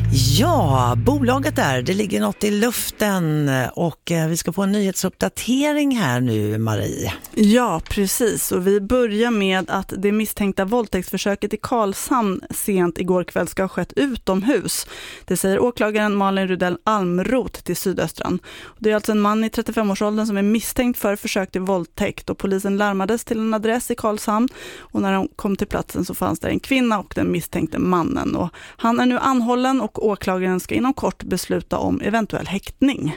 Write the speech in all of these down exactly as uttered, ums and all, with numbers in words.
Ja, bolaget där, det ligger något i luften och vi ska få en nyhetsuppdatering här nu, Marie. Ja, precis. Och vi börjar med att det misstänkta våldtäktsförsöket i Karlshamn sent igår kväll ska ha skett utomhus. Det säger åklagaren Malin Rudell Almroth till Sydöstran. Det är alltså en man i trettiofem-årsåldern som är misstänkt för försök till våldtäkt och polisen larmades till en adress i Karlshamn och när de kom till platsen så fanns det en kvinna och den misstänkte mannen. Och han är nu anhållen och åklagaren ska inom kort besluta om eventuell häktning.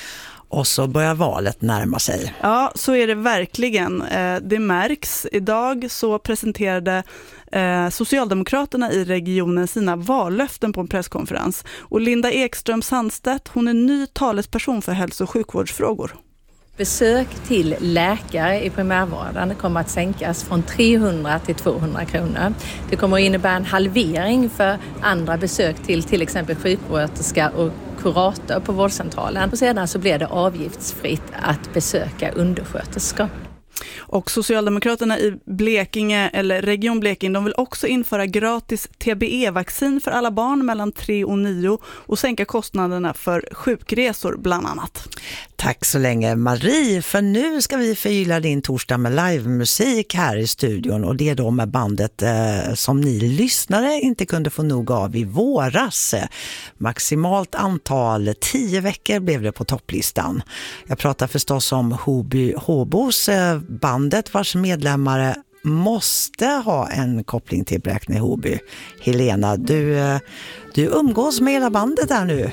Och så börjar valet närma sig. Ja, så är det verkligen. Det märks. Idag så presenterade Socialdemokraterna i regionen sina vallöften på en presskonferens. Och Linda Ekström Sandstedt, hon är ny talesperson för hälso- och sjukvårdsfrågor. Besök till läkare i primärvården kommer att sänkas från trehundra till tvåhundra kronor. Det kommer att innebära en halvering för andra besök till till exempel sjuksköterska och kurator på vårdcentralen. Och sedan så blir det avgiftsfritt att besöka undersköterskor. Och Socialdemokraterna i Blekinge, eller Region Blekinge, de vill också införa gratis T B E-vaccin för alla barn mellan tre och nio och sänka kostnaderna för sjukresor bland annat. Tack så länge, Marie, för nu ska vi förgylla din torsdag med livemusik här i studion och det är då med bandet eh, som ni lyssnare inte kunde få nog av i våras. Maximalt antal, tio veckor blev det på topplistan. Jag pratar förstås om Hoby Hobos eh, bandet vars medlemmar måste ha en koppling till Bräkne-Hoby. Helena, du, eh, du umgås med hela bandet här nu.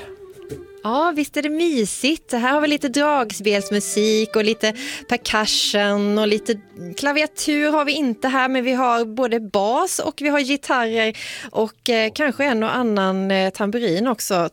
Ja, visst är det mysigt. Här har vi lite dragspelsmusik och lite percussion och lite klaviatur har vi inte här, men vi har både bas och vi har gitarrer och eh, kanske en och annan eh, tamburin också.